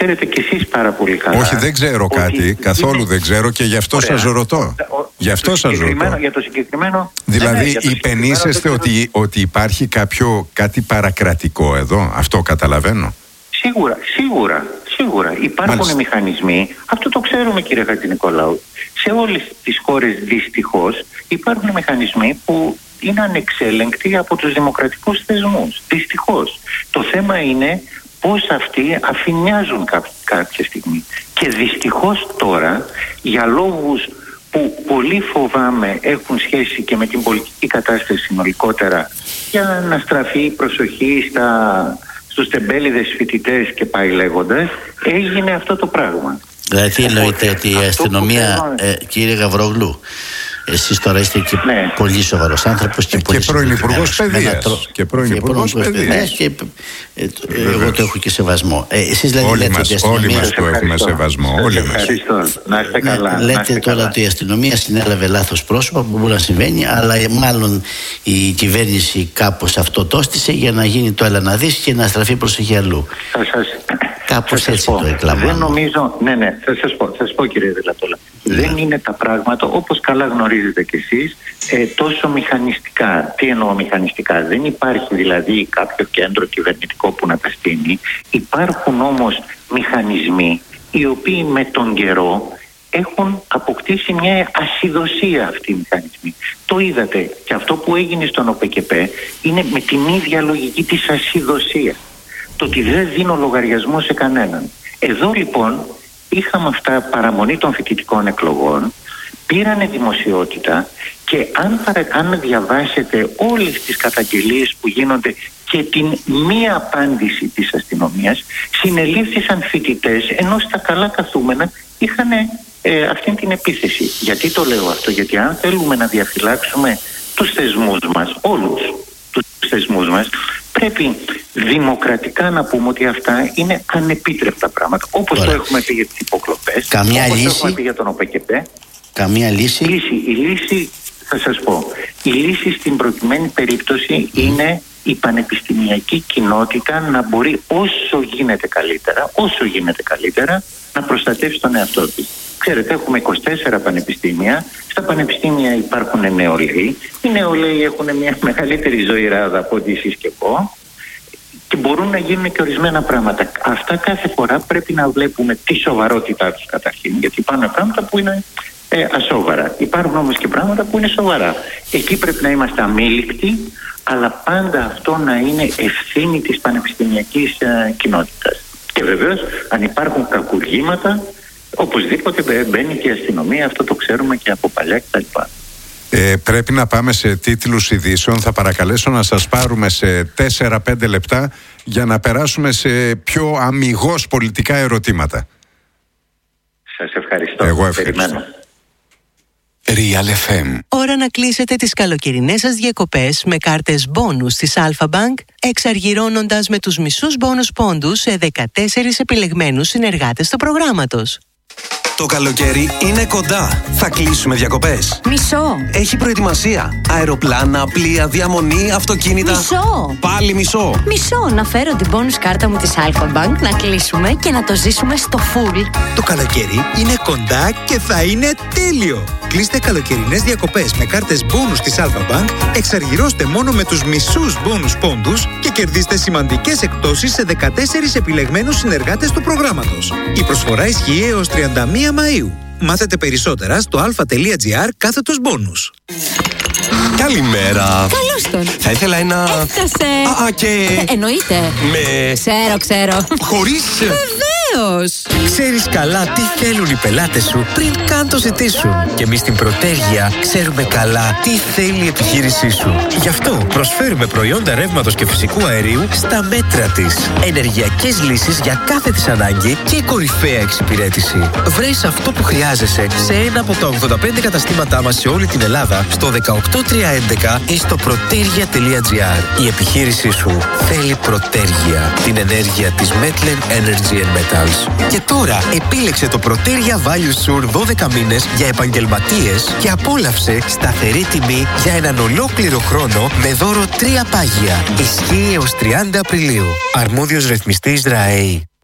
ξέρετε κι εσείς πάρα πολύ καλά. Όχι, δεν ξέρω κάτι, καθόλου δεν ξέρω και γι' αυτό σας ρωτώ. Γι' αυτό σας ρωτώ. Για το συγκεκριμένο. Δηλαδή, υπενήσεστε ότι υπάρχει κάτι παρακρατικό εδώ, αυτό καταλαβαίνω. Σίγουρα. Υπάρχουν μηχανισμοί, αυτό το ξέρουμε κύριε Χατζηνικολάου. Σε όλες τις χώρες δυστυχώς υπάρχουν μηχανισμοί που είναι ανεξέλεγκτοι από τους δημοκρατικούς θεσμούς. Δυστυχώς. Το θέμα είναι πώς αυτοί αφηνιάζουν κάποια στιγμή. Και δυστυχώς τώρα, για λόγους που πολύ φοβάμαι έχουν σχέση και με την πολιτική κατάσταση συνολικότερα, για να στραφεί η προσοχή στους τεμπέληδες φοιτητές και πάει λέγοντας, έγινε αυτό το πράγμα. Δηλαδή εννοείται ότι η αστυνομία, κύριε Γαβρόγλου, εσείς τώρα είστε και πολύ σοβαρός άνθρωπος και πρώην Υπουργός Παιδείας. Και πρώην Υπουργός Παιδείας. Εγώ το έχω και σεβασμό. Εσείς δηλαδή όλοι μας το έχουμε σεβασμό. Όλοι μας. Να είστε καλά. Λέτε τώρα ότι η αστυνομία συνέλαβε λάθος πρόσωπα που μπορεί να συμβαίνει, αλλά μάλλον η κυβέρνηση κάπως αυτό το έστησε για να γίνει το έλα να δεις και να στραφεί προσοχή αλλού. Κάπως έτσι το εκλαμβάνω. Δεν νομίζω, θα σας πω κύριε Δελατόλα. Δεν είναι τα πράγματα, όπως καλά γνωρίζετε κι εσείς, τόσο μηχανιστικά. Τι εννοώ μηχανιστικά? Δεν υπάρχει δηλαδή κάποιο κέντρο κυβερνητικό που να τα στείνει. Υπάρχουν όμως μηχανισμοί οι οποίοι με τον καιρό έχουν αποκτήσει μια ασυδοσία αυτοί οι μηχανισμοί. Το είδατε και αυτό που έγινε στον ΟΠΕΚΕΠΕ είναι με την ίδια λογική της ασυδοσίας. Το ότι δεν δίνω λογαριασμό σε κανέναν. Εδώ λοιπόν είχαμε αυτά παραμονή των φοιτητικών εκλογών, πήρανε δημοσιότητα και αν διαβάσετε όλες τις καταγγελίες που γίνονται και την μία απάντηση της αστυνομίας, συνελήφθησαν φοιτητές ενώ στα καλά καθούμενα είχαν αυτή την επίθεση. Γιατί το λέω αυτό? Γιατί αν θέλουμε να διαφυλάξουμε τους θεσμούς μας, όλους τους θεσμούς μας, πρέπει δημοκρατικά να πούμε ότι αυτά είναι ανεπίτρεπτα πράγματα. Όπως το έχουμε πει για τις υποκλοπές, όπως το έχουμε πει για τον ΟΠΕΚΕΠΕ. Καμία λύση? Η λύση, θα σας πω, η λύση στην προκειμένη περίπτωση είναι η πανεπιστημιακή κοινότητα να μπορεί όσο γίνεται καλύτερα να προστατεύσει τον εαυτό της. Ξέρετε, έχουμε 24 πανεπιστήμια. Στα πανεπιστήμια υπάρχουν νεολαίοι. Οι νεολαίοι έχουν μια μεγαλύτερη ζωηράδα από ό,τι εσείς και εγώ και μπορούν να γίνουν και ορισμένα πράγματα. Αυτά κάθε φορά πρέπει να βλέπουμε τη σοβαρότητά τους καταρχήν, γιατί υπάρχουν πράγματα που είναι ασόβαρα. Υπάρχουν όμως και πράγματα που είναι σοβαρά. Εκεί πρέπει να είμαστε αμήλικτοι, αλλά πάντα αυτό να είναι ευθύνη της πανεπιστημιακής κοινότητας. Και βεβαίως, αν υπάρχουν κακουργήματα, οπωσδήποτε μπαίνει και η αστυνομία, αυτό το ξέρουμε και από παλιά κτλ. Πρέπει να πάμε σε τίτλους ειδήσεων. Θα παρακαλέσω να σας πάρουμε σε 4-5 λεπτά για να περάσουμε σε πιο αμιγώς πολιτικά ερωτήματα. Σας ευχαριστώ. Εγώ ευχαριστώ. Real FM. Ώρα να κλείσετε τις καλοκαιρινές σας διακοπές με κάρτες μπόνους της Alpha Bank, εξαργυρώνοντας με τους μισούς μπόνους πόντους σε 14 επιλεγμένους συνεργάτες του προγράμματος. Το καλοκαίρι είναι κοντά. Θα κλείσουμε διακοπές. Μισό. Έχει προετοιμασία. Αεροπλάνα, πλοία, διαμονή, αυτοκίνητα. Μισό. Πάλι μισό. Μισό. Να φέρω την bonus κάρτα μου της Alpha Bank, να κλείσουμε και να το ζήσουμε στο full. Το καλοκαίρι είναι κοντά και θα είναι τέλειο. Κλείστε καλοκαιρινές διακοπές με κάρτες bonus της Alpha Bank, εξαργυρώστε μόνο με τους μισούς bonus πόντους και κερδίστε σημαντικές εκπτώσεις σε 14 επιλεγμένους συνεργάτες του προγράμματος. Η προσφορά ισχύει έως 31 Μαΐου. Μάθετε περισσότερα στο alpha.gr/bonus. Καλημέρα. Καλώς τον. Θα ήθελα ένα... Έφτασε. Και... Εννοείται. Με... Ξέρω. Χωρίς... Βεβαίως. Ξέρεις καλά τι θέλουν οι πελάτες σου πριν καν το ζητήσουν. Και εμείς στην Πρωτέργεια ξέρουμε καλά τι θέλει η επιχείρησή σου. Γι' αυτό προσφέρουμε προϊόντα ρεύματος και φυσικού αερίου στα μέτρα της. Ενεργειακές λύσεις για κάθε της ανάγκη και κορυφαία εξυπηρέτηση. Βρες αυτό που χρειάζεσαι σε ένα από τα 85 καταστήματά μας σε όλη την Ελλάδα, στο 18311 ή στο protergia.gr. Η επιχείρησή σου θέλει Πρωτέργεια, την ενέργεια της Metlen Energy and Metals. Και τώρα επίλεξε το Protergia Value Sur 12 μήνες για επαγγελματίες και απόλαυσε σταθερή τιμή για έναν ολόκληρο χρόνο με δώρο 3 πάγια. Ισχύει έως 30 Απριλίου. Αρμόδιος ρυθμιστής ΡΑΕΗ.